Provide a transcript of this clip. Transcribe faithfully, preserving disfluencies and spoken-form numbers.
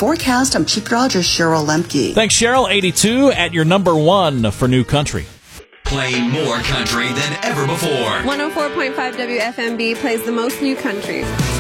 forecast, I'm Chief Rogers, Cheryl Lemke. Thanks, Cheryl. eighty-two at your number one for New Country. Playing more country than ever before. one oh four point five W F M B plays the most new country.